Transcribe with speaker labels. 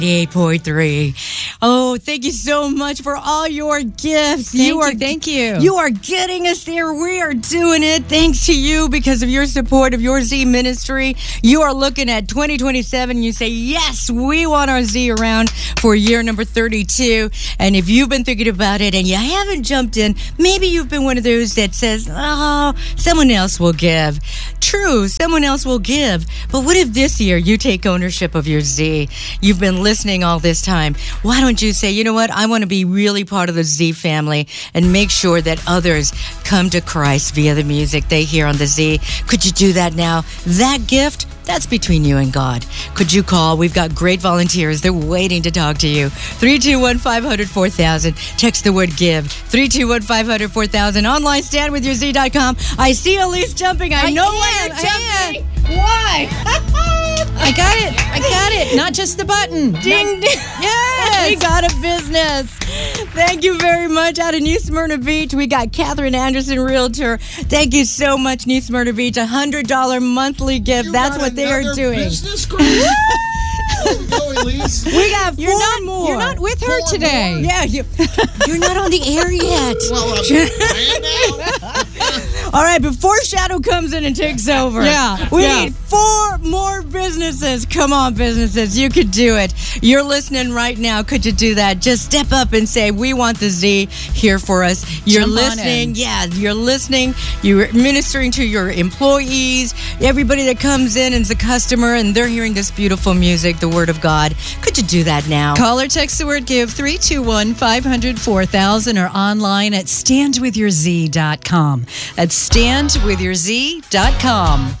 Speaker 1: 88.3. Oh, thank you so much for all your gifts.
Speaker 2: Thank you.
Speaker 1: You are getting us there. We are doing it thanks to you because of your support of your Z ministry. You are looking at 2027 and you say, yes, we want our Z around for year number 32. And if you've been thinking about it and you haven't jumped in, maybe you've been one of those that says, oh, someone else will give. True, someone else will give. But what if this year you take ownership of your Z? You've been listening all this time. Why don't you say, you know what? I want to be really part of the Z family and make sure that others come to Christ via the music they hear on the Z. Could you do that now? That gift, that's between you and God. Could you call? We've got great volunteers. They're waiting to talk to you. 321-500-4000. Text the word give. 321-500-4000. Online, standwithyourz.com. I see Elise jumping. I know why you're jumping. Why?
Speaker 2: I got it. Not just the button.
Speaker 1: Ding, ding.
Speaker 2: Yes.
Speaker 1: We got a business. Thank you very much. Out of New Smyrna Beach, we got Catherine Anderson, Realtor. Thank you so much, New Smyrna Beach. $100 monthly gift. That's what they are doing.
Speaker 3: Business cruise? Go, Elise.
Speaker 1: We got four more.
Speaker 2: You're not with her today.
Speaker 1: More. Yeah, you're not on the air yet.
Speaker 3: Well, I'm
Speaker 1: All right, before Shadow comes in and takes over, we need 4 more businesses. Come on, businesses, you could do it. You're listening right now. Could you do that? Just step up and say, we want the Z here for us. You're listening. Yeah, you're listening. You're ministering to your employees, everybody that comes in and is a customer, and they're hearing this beautiful music, the Word of God. Could you do that now?
Speaker 2: Call or text the word give 321-500-4000 or online at standwithyourz.com. That's standwithyourz.com.